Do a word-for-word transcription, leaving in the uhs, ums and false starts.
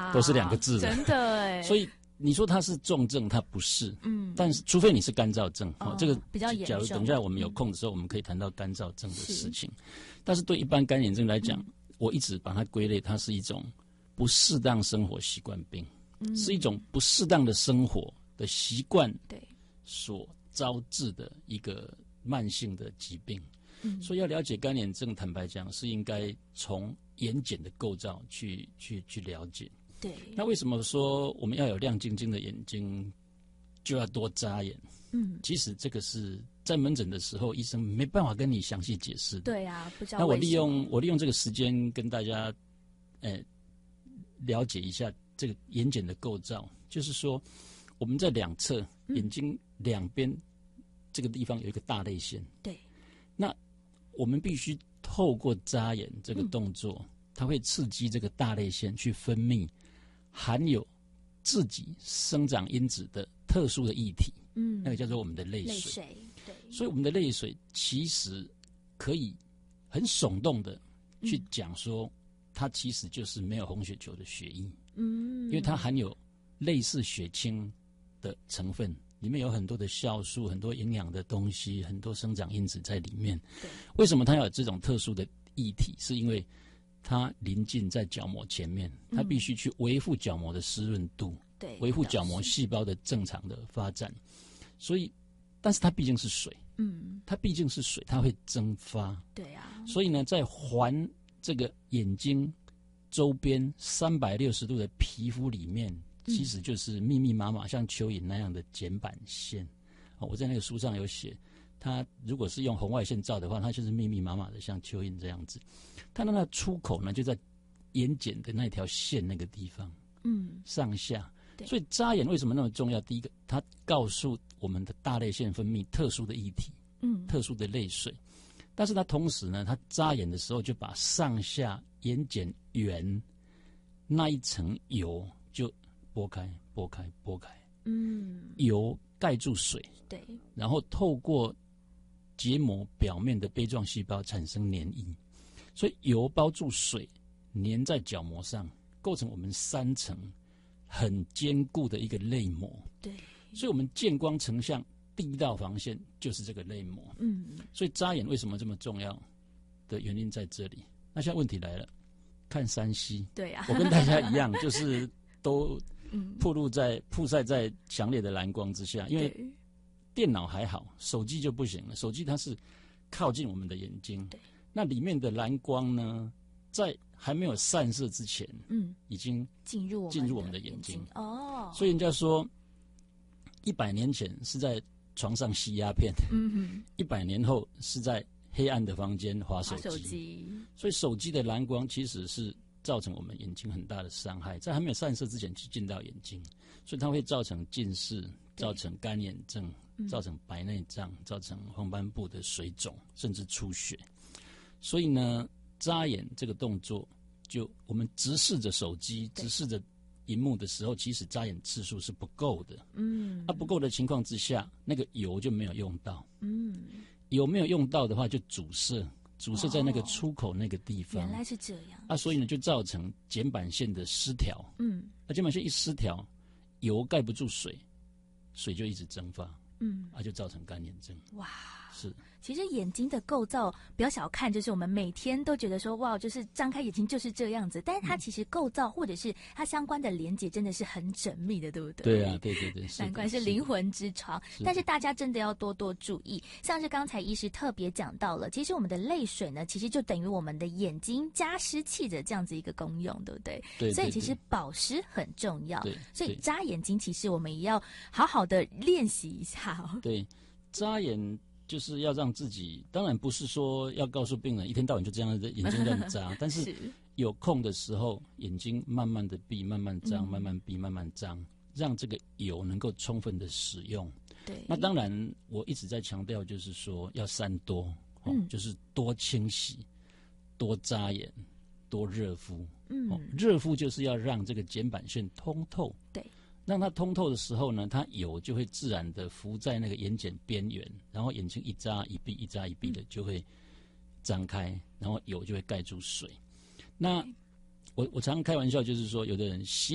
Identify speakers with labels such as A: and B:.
A: 都是两个字的，
B: 真的哎。
A: 所以你说它是重症，它不是，
B: 嗯，
A: 但是除非你是干燥症，哦，这个
B: 比较严重。
A: 假如等一下我们有空的时候，我们可以谈到干燥症的事情。但是对一般干眼症来讲，嗯，我一直把它归类，它是一种不适当生活习惯病，嗯，是一种不适当的生活的习惯对所招致的一个慢性的疾病。嗯，所以要了解干眼症，坦白讲是应该从眼睑的构造去去去了解。对，那为什么说我们要有亮晶晶的眼睛，就要多眨眼？嗯，其实这个是在门诊的时候，医生没办法跟你详细解释的。对啊，不知道。那我利用我利用这个时间跟大家，呃，了解一下这个眼睑的构造，就是说我们在两侧眼睛两边这个地方有一个大泪腺。对，那我们必须透过眨眼这个动作，嗯，它会刺激这个大泪腺去分泌含有自己生长因子的特殊的液体，嗯，那个叫做我们的泪水。泪水，对。所以我们的泪水其实可以很耸动的去讲说，它其实就是没有红血球的血液，嗯，因为它含有类似血清的成分，里面有很多的酵素、很多营养的东西、很多生长因子在里面。对。为什么它要有这种特殊的液体？是因为它临近在角膜前面，它必须去维护角膜的湿润度，对，维护角膜细胞的正常的发展。所以，但是它毕竟是水，嗯，它毕竟是水，它会蒸发，对啊。所以呢，在环这个眼睛周边三百六十度的皮肤里面，其实就是密密麻麻像蚯蚓那样的睑板腺。哦，我在那个书上有写。它如果是用红外线照的话，它就是密密麻麻的，像蚯蚓这样子。它的那出口呢，就在眼睑的那条线那个地方，嗯，上下。所以眨眼为什么那么重要？第一个，它告诉我们的大泪腺分泌特殊的液体，嗯，特殊的泪水。但是它同时呢，它眨眼的时候就把上下眼睑缘那一层油就拨开、拨开、拨开，嗯，油盖住水，对，然后透过结膜表面的杯状细胞产生黏液，所以油包住水，粘在角膜上，构成我们三层很坚固的一个泪膜。对，所以我们见光成像第一道防线就是这个泪膜。嗯，所以眨眼为什么这么重要的原因在这里。那现在问题来了，看三 C， 对啊，我跟大家一样，就是都暴露在曝晒在强烈的蓝光之下，因为电脑还好，手机就不行了。手机它是靠近我们的眼睛，那里面的蓝光呢，在还没有散射之前，嗯，已经进入进入我们的眼睛哦。所以人家说，一百年前是在床上吸鸦片，嗯哼，一百年后是在黑暗的房间滑手机。手机，所以手机的蓝光其实是造成我们眼睛很大的伤害，在还没有散射之前就进到眼睛，所以它会造成近视，造成干眼症，造成白内障，造成黄斑部的水肿，甚至出血。所以呢，眨眼这个动作，就我们直视着手机、直视着荧幕的时候，其实眨眼次数是不够的。嗯，啊，不够的情况之下，那个油就没有用到。嗯，油没有用到的话，就阻塞。阻塞在那个出口那个地方，原来是这样啊，所以呢就造成睑板腺的失调。嗯，那睑板腺一失调，油盖不住水，水就一直蒸发。嗯，啊，就造成干眼症。哇，是。
B: 其实眼睛的构造不要小看，就是我们每天都觉得说哇，就是张开眼睛就是这样子，但是它其实构造或者是它相关的连结真的是很缜密的，对不对？
A: 对啊，对对对，
B: 难怪是灵魂之床。但是大家真的要多多注意，像是刚才医师特别讲到了，其实我们的泪水呢，其实就等于我们的眼睛加湿器的这样子一个功用，对不对？对，所以其实保湿很重要。对，所以眨眼睛其实我们也要好好的练习一下哦。
A: 对，眨眼。就是要让自己，当然不是说要告诉病人一天到晚就这样眼睛乱眨，但是有空的时候，眼睛慢慢的闭，慢慢张，慢慢闭，慢慢张，让这个油能够充分的使用。对，那当然我一直在强调，就是说要三多，哦嗯、就是多清洗、多眨眼、多热敷。嗯，哦、热敷就是要让这个睑板腺通透。对。让它通透的时候呢，它油就会自然的浮在那个眼睑边缘，然后眼睛一眨一闭，一眨一闭的就会张开，然后油就会盖住水。那我我常常开玩笑，就是说，有的人吸